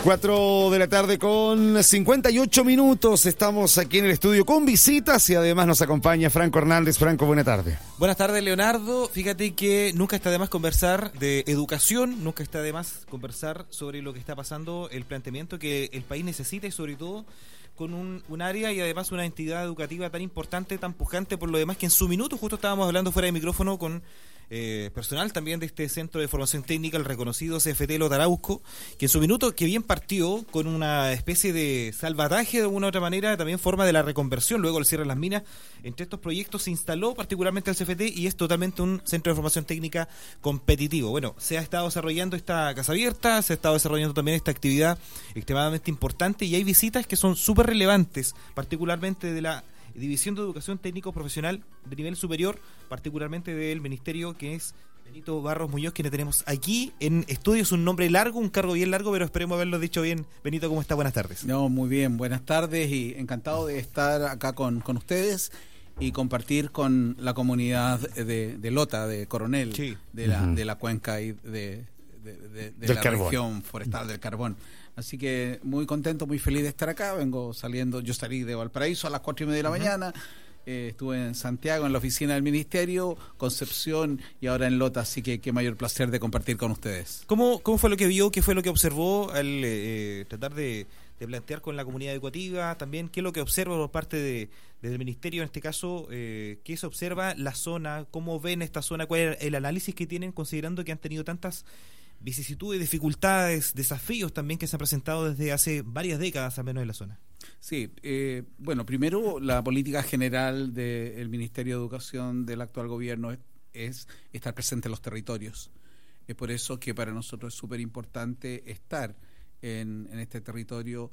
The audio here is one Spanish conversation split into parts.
4 de la tarde con 58 minutos. Estamos aquí en el estudio con visitas y además nos acompaña Franco Hernández. Franco, buena tarde. Buenas tardes, Leonardo. Fíjate que nunca está de más conversar de educación, nunca está de más conversar sobre lo que está pasando, el planteamiento que el país necesita y sobre todo con un área y además una entidad educativa tan importante, tan pujante por lo demás, que en su minuto justo estábamos hablando fuera de micrófono con personal también de este Centro de Formación Técnica, el reconocido CFT Lota Arauco, que en su minuto, que bien partió con una especie de salvataje de alguna u otra manera, también forma de la reconversión, luego el cierre de las minas, entre estos proyectos se instaló particularmente el CFT y es totalmente un Centro de Formación Técnica competitivo. Bueno, se ha estado desarrollando esta casa abierta, se ha estado desarrollando también esta actividad extremadamente importante y hay visitas que son súper relevantes, particularmente de la División de Educación Técnico Profesional de nivel superior, particularmente del Ministerio, que es Benito Barros Muñoz, quien tenemos aquí en estudio. Es un nombre largo, un cargo bien largo, pero esperemos haberlo dicho bien. Benito, ¿cómo está? Buenas tardes. No, muy bien, buenas tardes y encantado de estar acá con ustedes y compartir con la comunidad de Lota, de Coronel, sí, de la cuenca y de la carbón. Región forestal del carbón. Así que muy contento, muy feliz de estar acá. Yo salí de Valparaíso a las 4:30 de la mañana. Estuve en Santiago, en la oficina del Ministerio, Concepción y ahora en Lota, así que qué mayor placer de compartir con ustedes. ¿Cómo fue lo que vio, qué fue lo que observó al tratar de plantear con la comunidad educativa también? ¿Qué es lo que observa por parte del Ministerio en este caso? ¿Qué se observa la zona? ¿Cómo ven esta zona? ¿Cuál es el análisis que tienen considerando que han tenido tantas vicisitudes, dificultades, desafíos también que se han presentado desde hace varias décadas al menos en la zona? Sí, bueno, primero la política general del Ministerio de Educación del actual gobierno es estar presente en los territorios. Es por eso que para nosotros es súper importante estar en este territorio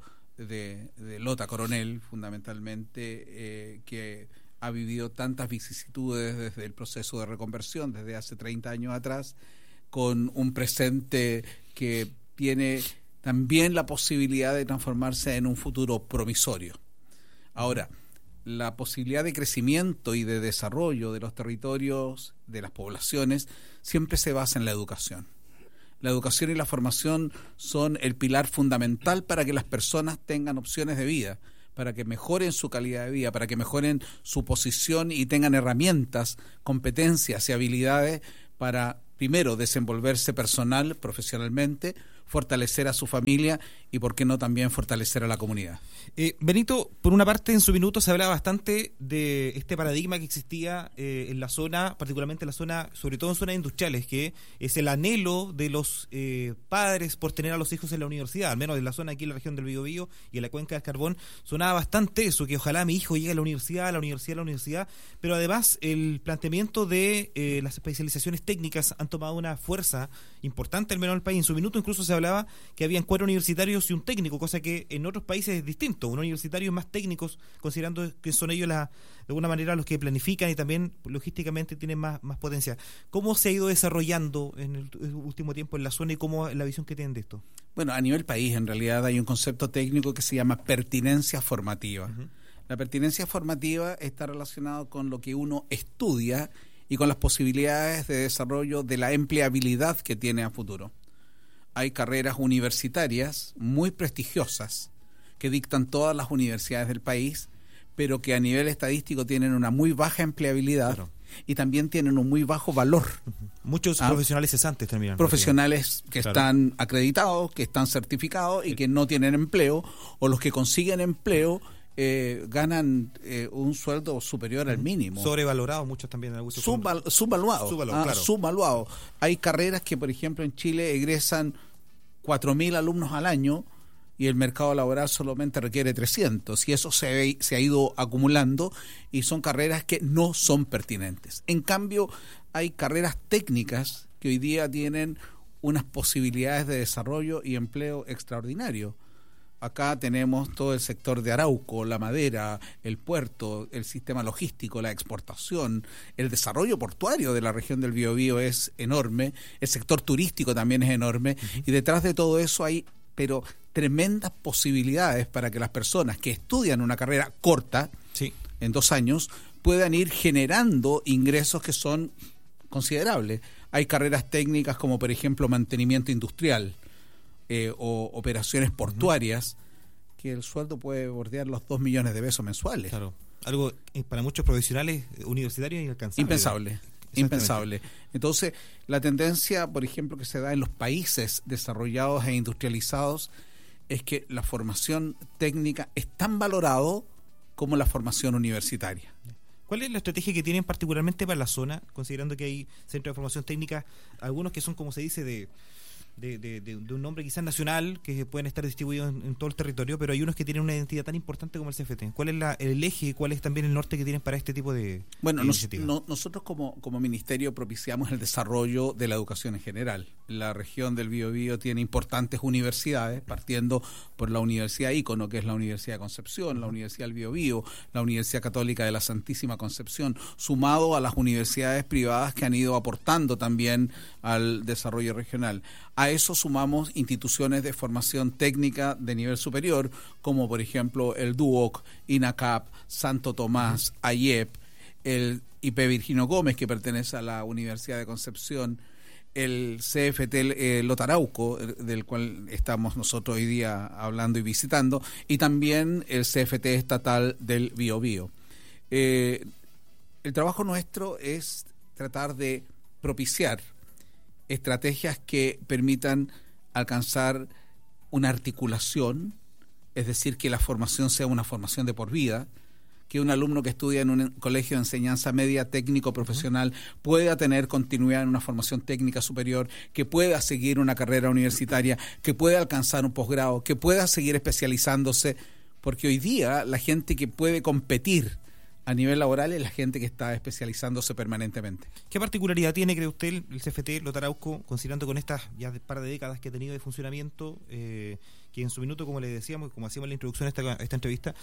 de Lota Coronel, fundamentalmente, que ha vivido tantas vicisitudes desde el proceso de reconversión, desde hace 30 años atrás, con un presente que tiene también la posibilidad de transformarse en un futuro promisorio. Ahora, la posibilidad de crecimiento y de desarrollo de los territorios, de las poblaciones, siempre se basa en la educación. La educación y la formación son el pilar fundamental para que las personas tengan opciones de vida, para que mejoren su calidad de vida, para que mejoren su posición y tengan herramientas, competencias y habilidades para, primero, desenvolverse personal, profesionalmente, fortalecer a su familia y, por qué no, también fortalecer a la comunidad. Benito, por una parte, en su minuto se hablaba bastante de este paradigma que existía en la zona, particularmente en la zona, sobre todo en zonas industriales, que es el anhelo de los padres por tener a los hijos en la universidad, al menos en la zona aquí en la región del Biobío y en la cuenca del Carbón, sonaba bastante eso, que ojalá mi hijo llegue a la universidad, pero además el planteamiento de las especializaciones técnicas han tomado una fuerza importante, al menos en el país. En su minuto incluso se hablaba que habían 4 universitarios y un técnico, cosa que en otros países es distinto. Un universitario más técnicos, considerando que son ellos de alguna manera los que planifican y también logísticamente tienen más potencia. ¿Cómo se ha ido desarrollando en el último tiempo en la zona y cómo la visión que tienen de esto? Bueno, a nivel país en realidad hay un concepto técnico que se llama pertinencia formativa. Uh-huh. La pertinencia formativa está relacionada con lo que uno estudia y con las posibilidades de desarrollo de la empleabilidad que tiene a futuro. Hay carreras universitarias muy prestigiosas que dictan todas las universidades del país, pero que a nivel estadístico tienen una muy baja empleabilidad, claro, y también tienen un muy bajo valor. Muchos profesionales cesantes terminan. Profesionales que claro, están acreditados, que están certificados y que no tienen empleo, o los que consiguen empleo ganan un sueldo superior al mínimo. Sobrevalorados muchos también. Subvaluados. Hay carreras que, por ejemplo, en Chile egresan 4.000 alumnos al año y el mercado laboral solamente requiere 300, y eso se ha ido acumulando y son carreras que no son pertinentes. En cambio, hay carreras técnicas que hoy día tienen unas posibilidades de desarrollo y empleo extraordinario. Acá tenemos todo el sector de Arauco, la madera, el puerto, el sistema logístico, la exportación, el desarrollo portuario de la región del Biobío es enorme, el sector turístico también es enorme, uh-huh, y detrás de todo eso hay tremendas posibilidades para que las personas que estudian una carrera corta, sí, en 2 años, puedan ir generando ingresos que son considerables. Hay carreras técnicas como, por ejemplo, mantenimiento industrial, o operaciones portuarias, que el sueldo puede bordear los 2 millones de pesos mensuales. Claro. Algo para muchos profesionales universitarios inalcanzable. Impensable. Entonces, la tendencia, por ejemplo, que se da en los países desarrollados e industrializados es que la formación técnica es tan valorado como la formación universitaria. ¿Cuál es la estrategia que tienen particularmente para la zona, considerando que hay centros de formación técnica, algunos que son, como se dice, de un nombre quizás nacional, que pueden estar distribuidos en todo el territorio, pero hay unos que tienen una identidad tan importante como el CFT? ¿Cuál es el eje y cuál es también el norte que tienen para este tipo de iniciativas? Nosotros como ministerio propiciamos el desarrollo de la educación en general. La región del Biobío tiene importantes universidades, partiendo por la Universidad Ícono, que es la Universidad de Concepción, la Universidad del Biobío, la Universidad Católica de la Santísima Concepción, sumado a las universidades privadas que han ido aportando también al desarrollo regional. A eso sumamos instituciones de formación técnica de nivel superior, como por ejemplo el DUOC, INACAP, Santo Tomás, AIEP, el IP Virginio Gómez, que pertenece a la Universidad de Concepción, el CFT Lotarauco, del cual estamos nosotros hoy día hablando y visitando, y también el CFT estatal del Biobío. El trabajo nuestro es tratar de propiciar estrategias que permitan alcanzar una articulación, es decir, que la formación sea una formación de por vida, que un alumno que estudia en un colegio de enseñanza media técnico profesional pueda tener continuidad en una formación técnica superior, que pueda seguir una carrera universitaria, que pueda alcanzar un posgrado, que pueda seguir especializándose, porque hoy día la gente que puede competir a nivel laboral es la gente que está especializándose permanentemente. ¿Qué particularidad tiene, cree usted, el CFT Lotarauco, considerando con estas ya par de décadas que ha tenido de funcionamiento, que en su minuto, como le decíamos, como hacíamos en la introducción a esta entrevista,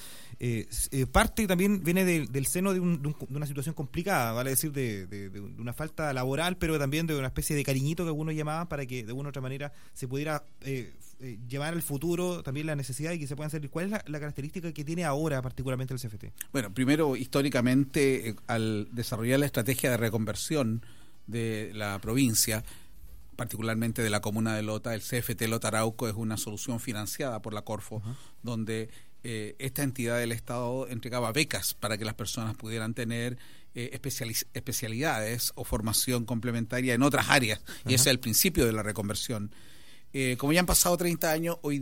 parte también viene del seno de una situación complicada, vale decir, de una falta laboral, pero también de una especie de cariñito que algunos llamaban para que de una u otra manera se pudiera llevar al futuro también la necesidad y que se puedan hacer. ¿Cuál es la característica que tiene ahora particularmente el CFT? Bueno, primero, históricamente, al desarrollar la estrategia de reconversión de la provincia, particularmente de la comuna de Lota, el CFT Lotarauco es una solución financiada por la Corfo, donde esta entidad del Estado entregaba becas para que las personas pudieran tener especialidades o formación complementaria en otras áreas, y ese es el principio de la reconversión. Como ya han pasado 30 años, hoy